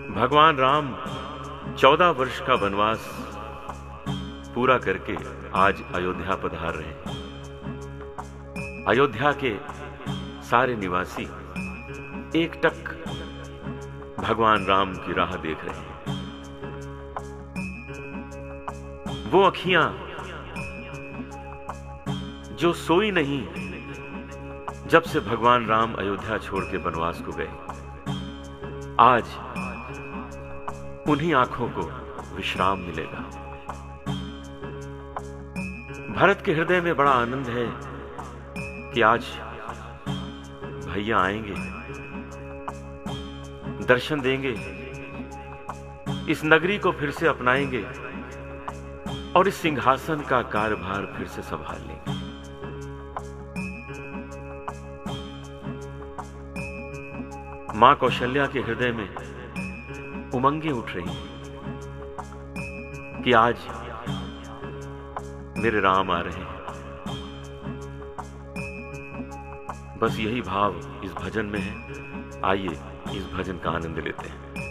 भगवान राम 14 वर्ष का वनवास पूरा करके आज अयोध्या पधार रहे हैं। अयोध्या के सारे निवासी एकटक भगवान राम की राह देख रहे हैं। वो अखियां जो सोई नहीं जब से भगवान राम अयोध्या छोड़ के वनवास को गए, आज उन्हीं आंखों को विश्राम मिलेगा। भरत के हृदय में बड़ा आनंद है कि आज भैया आएंगे, दर्शन देंगे, इस नगरी को फिर से अपनाएंगे और इस सिंहासन का कार्यभार फिर से संभाल लेंगे। मां कौशल्या के हृदय में उमंगें उठ रही हैं कि आज मेरे राम आ रहे हैं। बस यही भाव इस भजन में है। आइए इस भजन का आनंद लेते हैं।